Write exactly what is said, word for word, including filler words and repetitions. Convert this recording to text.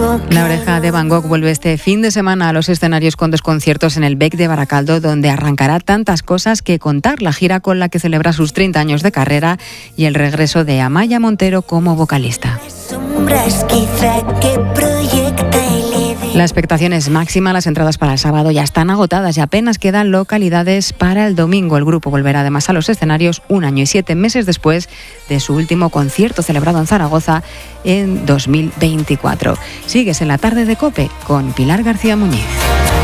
La Oreja de Van Gogh vuelve este fin de semana a los escenarios con dos conciertos en el Bec de Baracaldo, donde arrancará tantas cosas que contar: la gira con la que celebra sus treinta años de carrera y el regreso de Amaya Montero como vocalista. La expectación es máxima, las entradas para el sábado ya están agotadas y apenas quedan localidades para el domingo. El grupo volverá además a los escenarios un año y siete meses después de su último concierto celebrado en Zaragoza en dos mil veinticuatro. Sigues en la tarde de COPE con Pilar García Muñiz.